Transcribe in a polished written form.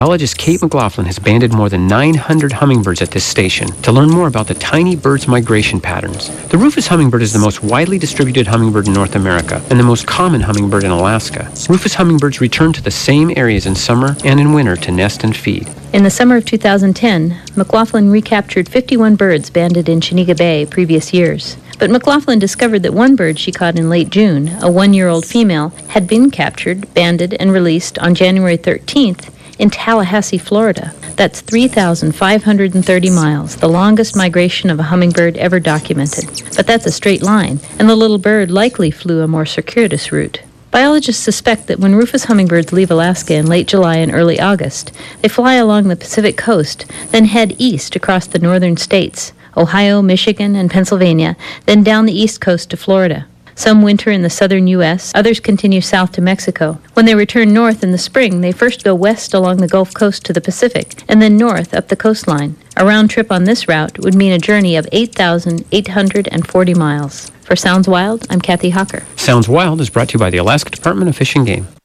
Biologist Kate McLaughlin has banded more than 900 hummingbirds at this station to learn more about the tiny bird's migration patterns. The Rufous hummingbird is the most widely distributed hummingbird in North America and the most common hummingbird in Alaska. Rufous hummingbirds return to the same areas in summer and in winter to nest and feed. In the summer of 2010, McLaughlin recaptured 51 birds banded in Chenega Bay previous years. But McLaughlin discovered that one bird she caught in late June, a 1-year-old female, had been captured, banded, and released on January 13th in Tallahassee, Florida. That's 3,530 miles, the longest migration of a hummingbird ever documented. But that's a straight line, and the little bird likely flew a more circuitous route. Biologists suspect that when Rufous hummingbirds leave Alaska in late July and early August, they fly along the Pacific coast, then head east across the northern states, Ohio, Michigan, and Pennsylvania, then down the east coast to Florida. Some winter in the southern U.S., others continue south to Mexico. When they return north in the spring, they first go west along the Gulf Coast to the Pacific, and then north up the coastline. A round trip on this route would mean a journey of 8,840 miles. For Sounds Wild, I'm Kathy Hocker. Sounds Wild is brought to you by the Alaska Department of Fish and Game.